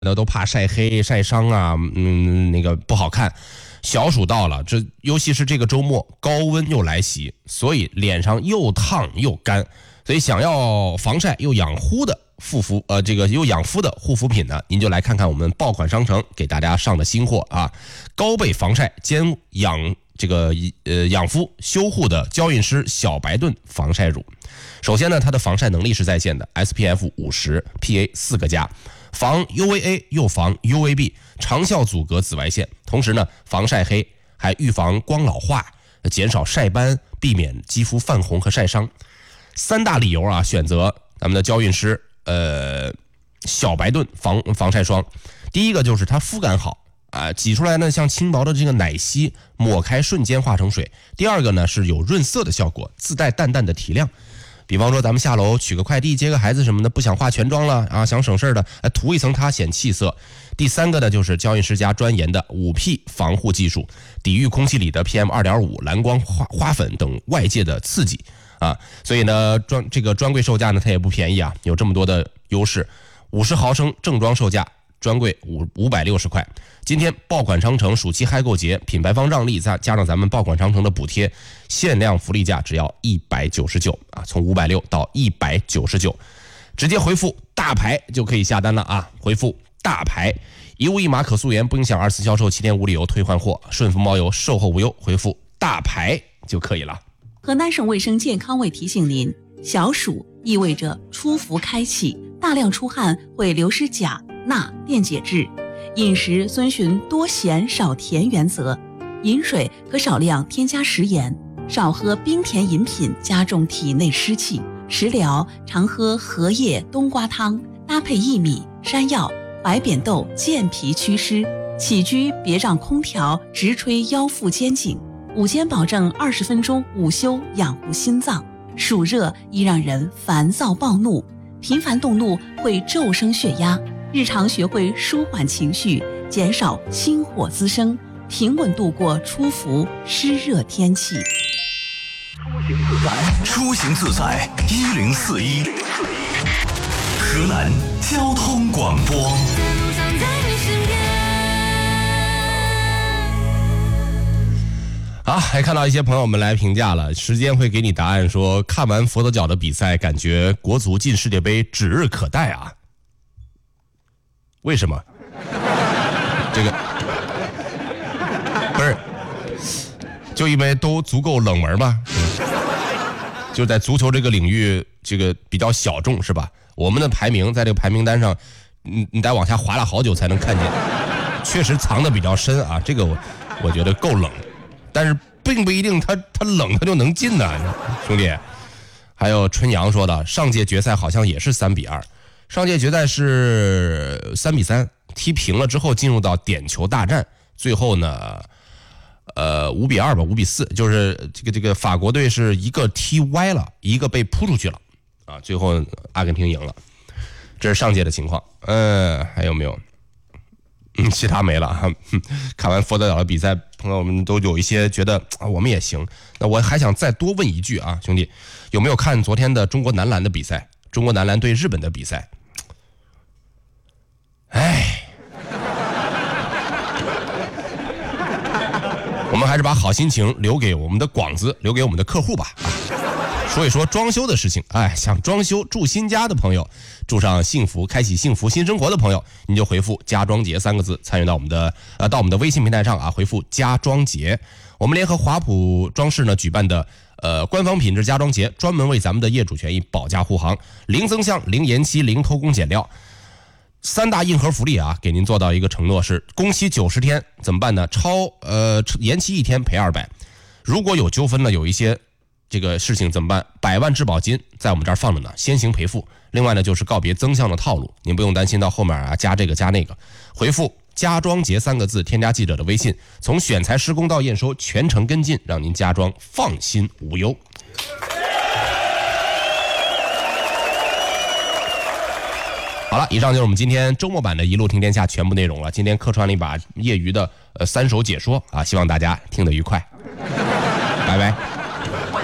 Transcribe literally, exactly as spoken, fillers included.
的都怕晒黑晒伤啊，嗯，那个不好看。小暑到了，这尤其是这个周末高温又来袭，所以脸上又烫又干，所以想要防晒又养肤的护肤呃这个又养肤的护肤品呢，您就来看看我们爆款商城给大家上的新货啊，高倍防晒兼养这个呃养肤修护的娇韵诗小白盾防晒乳。首先呢，它的防晒能力是在线的 S P F 五十 P A 四个加，防 U V A 又防 U V B， 长效阻隔紫外线，同时呢防晒黑，还预防光老化，减少晒斑，避免肌肤泛红和晒伤。三大理由啊，选择咱们的娇韵诗呃小白盾防防晒霜。第一个就是它肤感好啊，挤出来呢像轻薄的这个奶昔，抹开瞬间化成水。第二个呢是有润色的效果，自带淡淡的提亮。比方说咱们下楼取个快递接个孩子什么的，不想化全妆了啊，想省事的，涂一层它显气色。第三个呢就是娇韵诗家专研的 五 P 防护技术，抵御空气里的 P M 二点五、蓝光、花花粉等外界的刺激啊，所以呢专这个专柜售价呢它也不便宜啊，有这么多的优势。五十毫升正装售价专柜五五百六十块。今天爆款商城暑期嗨购节，品牌方让利加加上咱们爆款商城的补贴，限量福利价只要一百九十九啊，从五百六到一百九十九，直接回复大牌就可以下单了啊！回复大牌，一物一码可溯源，不影响二次销售，七天无理由退换货，顺丰包邮，售后无忧。回复大牌就可以了。 河南省卫生健康委提醒您，小暑意味着出伏开启，大量出汗会流失钾、钠、电解质。饮食遵循多咸少甜原则，饮水可少量添加食盐，少喝冰甜饮品加重体内湿气。食疗常喝荷叶冬瓜汤，搭配薏米、山药、白扁豆健脾祛湿。起居别让空调直吹腰腹肩颈，午间保证二十分钟午休养护心脏。暑热易让人烦躁暴怒，频繁动怒会骤升血压。日常学会舒缓情绪，减少心火滋生，平稳度过出伏湿热天气。 出行自在一零四一，河南交通广播。 好，还看到一些朋友们来评价了，时间会给你答案说，看完佛得角的比赛，感觉国足进世界杯指日可待啊。为什么？这个不是就因为都足够冷门吗？就在足球这个领域，这个比较小众是吧？我们的排名在这个排名单上，你你得往下滑了好久才能看见，确实藏的比较深啊。这个我我觉得够冷，但是并不一定他他冷他就能进呢，兄弟。还有春阳说的，上届决赛好像也是三比二。上届决赛是三比三，踢平了之后进入到点球大战，最后呢，呃五比二吧，五比四，就是这个这个法国队是一个踢歪了，一个被扑出去了，啊，最后阿根廷赢了，这是上届的情况。嗯，还有没有？嗯，其他没了哈。看完佛得角的比赛，朋友们都有一些觉得啊，我们也行。那我还想再多问一句啊，兄弟，有没有看昨天的中国男篮的比赛？中国男篮对日本的比赛？哎，我们还是把好心情留给我们的广子，留给我们的客户吧。说一说装修的事情，哎，想装修住新家的朋友，住上幸福，开启幸福新生活的朋友，你就回复家装节三个字，参与到我们的呃到我们的微信平台上啊，回复家装节。我们联合华普装饰呢举办的呃官方品质家装节，专门为咱们的业主权益保驾护航，零增项、零延期、零偷工减料。三大硬核福利啊，给您做到一个承诺是工期九十天，怎么办呢？超呃延期一天赔二百。如果有纠纷呢，有一些这个事情怎么办？百万质保金在我们这儿放着呢，先行赔付。另外呢，就是告别增项的套路，您不用担心到后面啊加这个加那个。回复家装节三个字，添加记者的微信，从选材施工到验收全程跟进，让您家装放心无忧。好了，以上就是我们今天周末版的一路听天下全部内容了。今天客串了一把业余的呃三手解说啊，希望大家听得愉快。拜拜。